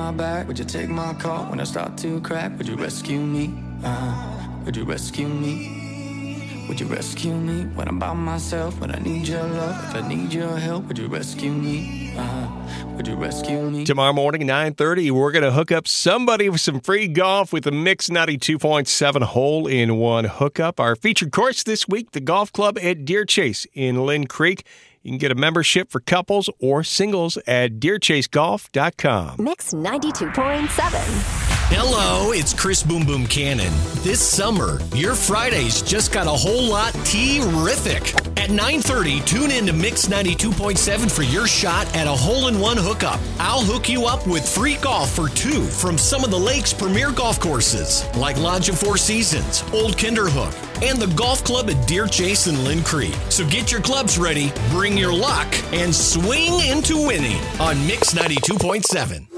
my back? Would you take my call when I start to crack? Would you rescue me? Would you rescue me? Would you rescue me when I'm by myself? When I need your love, if I need your help, would you rescue me? Would you rescue me? Tomorrow morning, 9:30, we're going to hook up somebody with some free golf with the Mix 92.7 hole-in-one hookup. Our featured course this week, the golf club at Deer Chase in Lynn Creek. You can get a membership for couples or singles at DeerChaseGolf.com. Mix 92.7. Hello, it's Chris Boom Boom Cannon. This summer, your Fridays just got a whole lot terrific. At 9:30, tune in to Mix 92.7 for your shot at a hole-in-one hookup. I'll hook you up with free golf for two from some of the lake's premier golf courses, like Lodge of Four Seasons, Old Kinderhook, and the golf club at Deer Chase and Lynn Creek. So get your clubs ready, bring your luck, and swing into winning on Mix 92.7.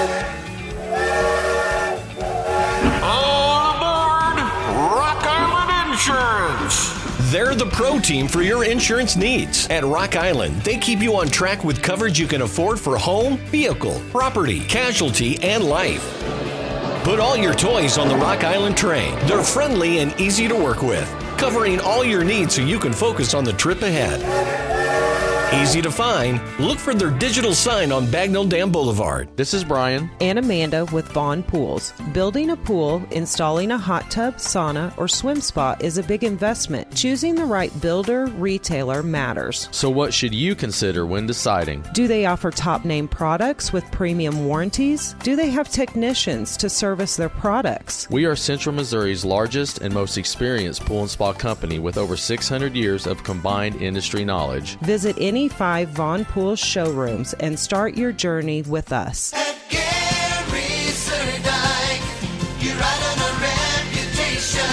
All aboard Rock Island Insurance. They're the pro team for your insurance needs. At Rock Island, they keep you on track with coverage you can afford for home, vehicle, property, casualty, and life. Put all your toys on the Rock Island train. They're friendly and easy to work with, covering all your needs so you can focus on the trip ahead. Easy to find. Look for their digital sign on Bagnell Dam Boulevard. This is Brian and Amanda with Vaughn Pools. Building a pool, installing a hot tub, sauna, or swim spa is a big investment. Choosing the right builder, retailer matters. So what should you consider when deciding? Do they offer top-name products with premium warranties? Do they have technicians to service their products? We are Central Missouri's largest and most experienced pool and spa company with over 600 years of combined industry knowledge. Visit any 5 Vaughn Pools showrooms and start your journey with us. At Gary Surdike, you're right on a reputation.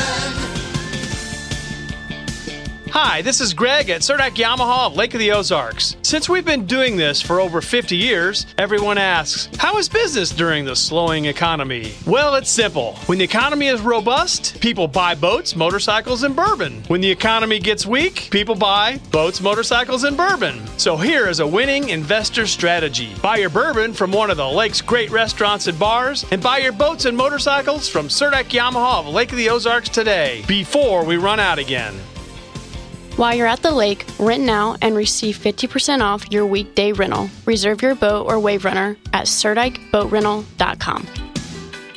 Hi, this is Greg at Surdike Yamaha of Lake of the Ozarks. Since we've been doing this for over 50 years, everyone asks, how is business during the slowing economy? Well, it's simple. When the economy is robust, people buy boats, motorcycles, and bourbon. When the economy gets weak, people buy boats, motorcycles, and bourbon. So here is a winning investor strategy. Buy your bourbon from one of the lake's great restaurants and bars, and buy your boats and motorcycles from Surdike Yamaha of Lake of the Ozarks today, before we run out again. While you're at the lake, rent now and receive 50% off your weekday rental. Reserve your boat or wave runner at SurdikeBoatRental.com.